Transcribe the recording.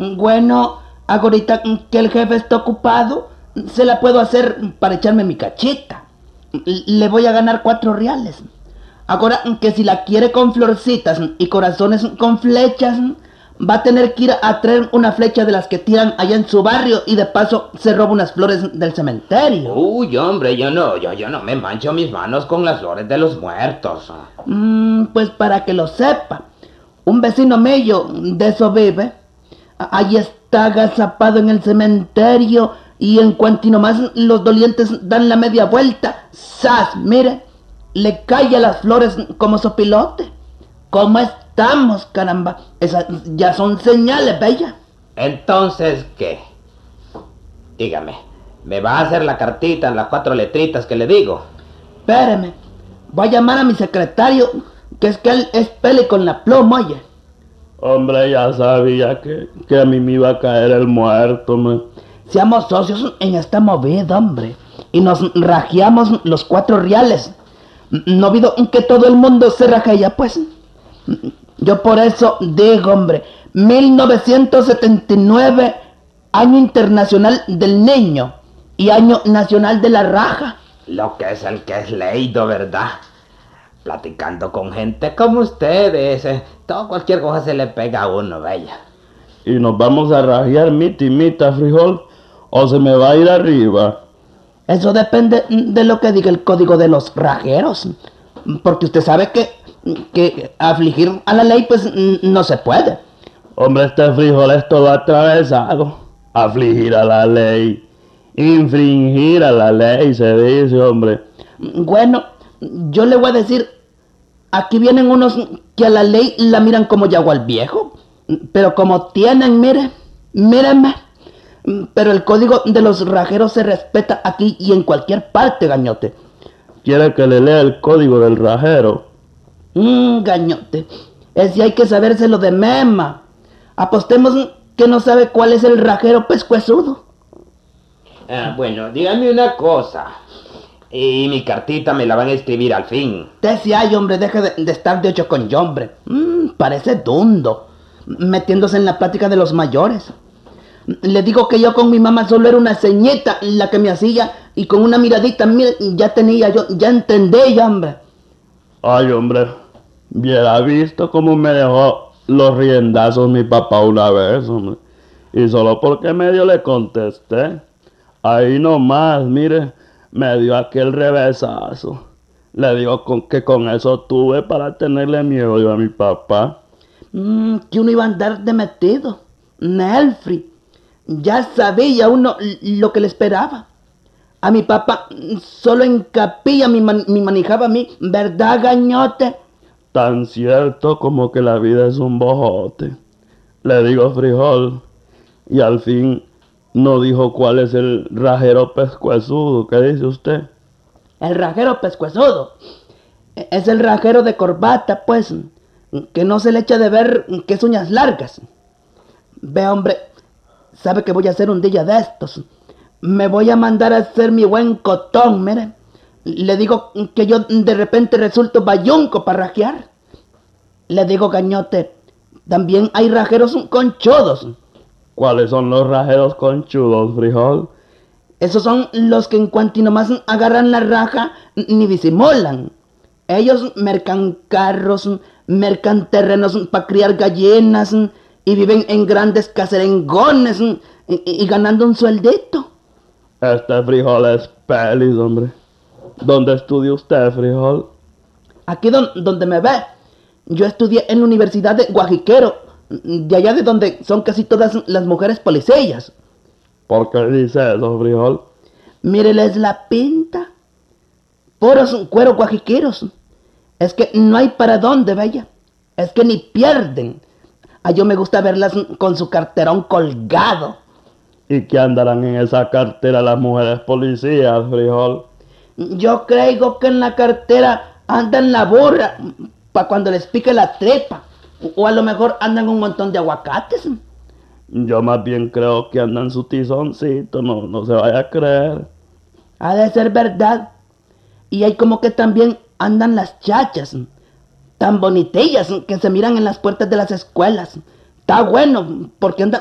Bueno, ahorita que el jefe está ocupado, se la puedo hacer para echarme mi cachita. Le voy a ganar 4 reales. Ahora que si la quiere con florcitas y corazones con flechas, va a tener que ir a traer una flecha de las que tiran allá en su barrio y de paso se roba unas flores del cementerio. Uy, hombre, yo no me mancho mis manos con las flores de los muertos. Pues para que lo sepa, un vecino mío de eso vive. Ahí está agazapado en el cementerio y en cuanto nomás los dolientes dan la media vuelta, ¡zas! Mire, le cae a las flores como sopilote. ¿Cómo estamos, caramba? Esas ya son señales, bella. Entonces, ¿qué? Dígame, ¿me va a hacer la cartita en las 4 letritas que le digo? Espéreme, voy a llamar a mi secretario, que es que él es pele con la pluma, oye. Hombre, ya sabía que a mí me iba a caer el muerto, man. Seamos socios en esta movida, hombre, y nos rajeamos los 4 reales. No olvido que todo el mundo se rajea, pues. Yo por eso digo, hombre, 1979, Año Internacional del Niño y Año Nacional de la Raja. Lo que es el que es leído, ¿verdad? Platicando con gente como ustedes, todo cualquier cosa se le pega a uno, bella. Y nos vamos a rajear mitad, frijol, o se me va a ir arriba. Eso depende de lo que diga el código de los rajeros, porque usted sabe que afligir a la ley pues no se puede. Hombre, este frijol es todo atravesado. Afligir a la ley, infringir a la ley, se dice, hombre. Bueno, yo le voy a decir, aquí vienen unos que a la ley la miran como yagual viejo, pero como tienen, mírenme, pero el código de los rajeros se respeta aquí y en cualquier parte, gañote. ¿Quiere que le lea el código del rajero? Gañote, ese hay que sabérselo de mema. Apostemos que no sabe cuál es el rajero pescuezudo. Bueno, dígame una cosa. Y mi cartita me la van a escribir al fin. Si hay, hombre, deje de estar de ocho con yo, hombre. Parece dundo, metiéndose en la plática de los mayores. Le digo que yo con mi mamá solo era una ceñita la que me hacía y con una miradita, mire, ya tenía yo, ya entendí, hombre. Ay, hombre, hubiera visto cómo me dejó los riendazos mi papá una vez, hombre. Y solo porque medio le contesté. Ahí nomás, mire, me dio aquel revesazo. Le digo que con eso tuve para tenerle miedo yo a mi papá. Que uno iba a andar de metido. Nelfri. Ya sabía uno lo que le esperaba. A mi papá solo en capilla me manejaba a mí, ¿verdad, gañote? Tan cierto como que la vida es un bojote. Le digo frijol. Y al fin no dijo cuál es el rajero pescuezudo. ¿Qué dice usted? El rajero pescuezudo es el rajero de corbata, pues, que no se le echa de ver que es uñas largas. Ve, hombre, sabe que voy a hacer un día de estos. Me voy a mandar a hacer mi buen cotón, mire. Le digo que yo de repente resulto bayunco para rajear. Le digo, gañote, también hay rajeros conchudos. ¿Cuáles son los rajeros conchudos, frijol? Esos son los que en cuanto nomás agarran la raja, ni disimulan. Ellos mercan carros, mercan terrenos para criar gallinas y viven en grandes caserengones y ganando un sueldito. Este frijol es pelis, hombre. ¿Dónde estudia usted, frijol? Aquí donde me ve. Yo estudié en la Universidad de Guajiquero, de allá de donde son casi todas las mujeres policías. ¿Por qué dice eso, frijol? Míreles la pinta. Puros cueros guajiqueros. Es que no hay para dónde, vaya. Es que ni pierden. A yo me gusta verlas con su carterón colgado. ¿Y qué andarán en esa cartera las mujeres policías, frijol? Yo creo que en la cartera andan la burra para cuando les pique la tripa. O a lo mejor andan un montón de aguacates. Yo más bien creo que andan su tizoncito, no se vaya a creer. Ha de ser verdad. Y hay como que también andan las chachas, tan bonitillas que se miran en las puertas de las escuelas. Está bueno, porque andan